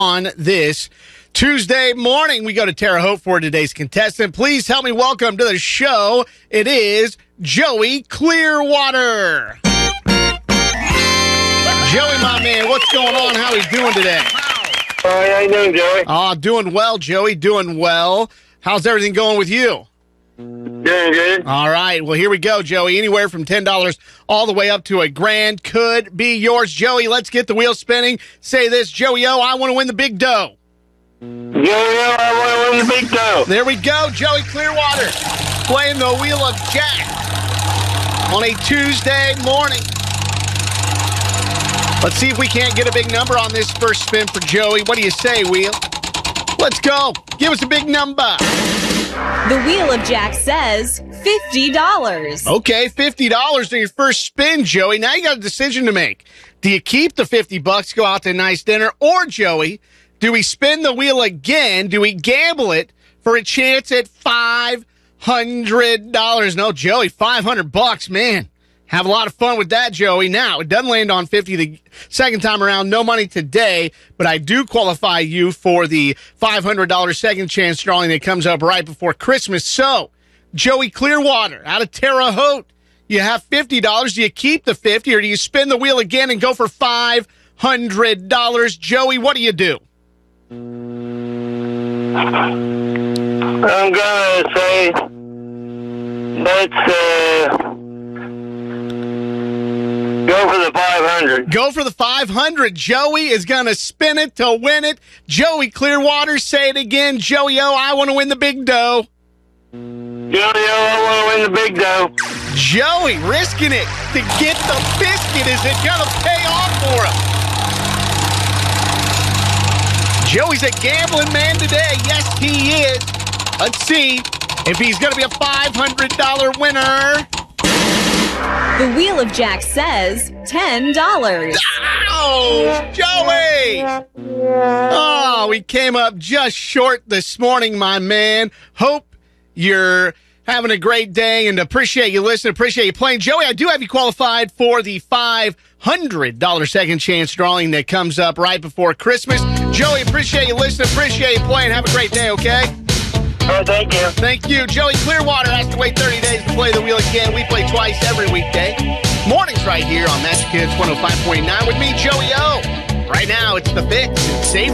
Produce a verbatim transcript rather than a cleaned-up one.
on this Tuesday morning. We go to Terre Haute for today's contestant. Please help me welcome to the show. It is Joey Clearwater. Joey, my man, what's going on? How are you doing today? All right, how you doing, Joey? Oh, doing well, Joey, doing well. How's everything going with you? Doing good. All right, well, here we go, Joey. Anywhere from ten dollars all the way up to a grand could be yours. Joey, let's get the wheel spinning. Say this, Joey, oh, I want to win the big dough. Joey, oh, I want to win the big dough. There we go, Joey Clearwater, playing the Wheel of Jack on a Tuesday morning. Let's see if we can't get a big number on this first spin for Joey. What do you say, Wheel? Let's go. Give us a big number. The Wheel of Jack says fifty dollars. Okay, fifty dollars on your first spin, Joey. Now you got a decision to make. Do you keep the fifty bucks, go out to a nice dinner, or, Joey, do we spin the wheel again? Do we gamble it for a chance at five hundred dollars? No, Joey, five hundred bucks, man. Have a lot of fun with that, Joey. Now, it doesn't land on fifty the second time around. No money today, but I do qualify you for the five hundred dollars second chance drawing that comes up right before Christmas. So, Joey Clearwater out of Terre Haute, you have fifty dollars. Do you keep the fifty, or do you spin the wheel again and go for five hundred dollars? Joey, what do you do? I'm going to say, let's uh, go for the five hundred. Go for the five hundred. Joey is going to spin it to win it. Joey Clearwater, say it again. Joey, oh, I want to win the big dough. Joey, oh, I want to win the big dough. Joey risking it to get the biscuit. Is it going to pay off for him? Joey's a gambling man today. Yes, he is. Let's see if he's going to be a five hundred dollars winner. The Wheel of Jack says ten dollars. Oh, Joey! Oh, we came up just short this morning, my man. Hope you're having a great day and appreciate you listening, appreciate you playing. Joey, I do have you qualified for the five hundred dollars second chance drawing that comes up right before Christmas. Joey, appreciate you listening, appreciate you playing. Have a great day, okay? Oh, thank you. Thank you. Joey Clearwater has to wait thirty days to play the wheel again. We play twice every weekday. Mornings right here on Magic Kids one oh five point nine with me, Joey O. Right now, it's The Fix. Save